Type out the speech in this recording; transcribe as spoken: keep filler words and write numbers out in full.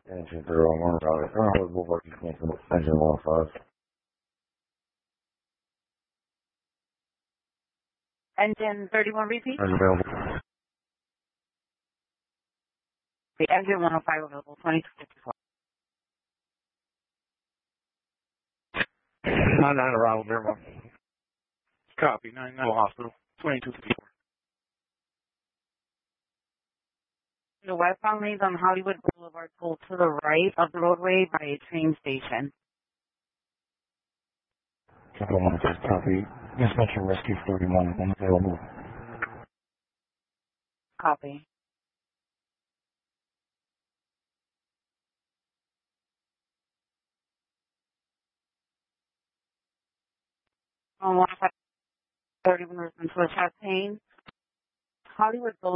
Engine zero one router. Hollywood Boulevard, cancel engine one five. Engine thirty-one repeat? Engine available. The engine one oh five available, twenty-two fifty-four. nine nine arrival, zero one. Copy, nine nine hospital, twenty-two fifty-four. The westbound lanes on Hollywood Boulevard pull to the right of the roadway by a train station. Capital one, copy. Dispatcher Rescue thirty-one, unavailable. Copy. On one oh five thirty-one, Chastain, Hollywood Boulevard.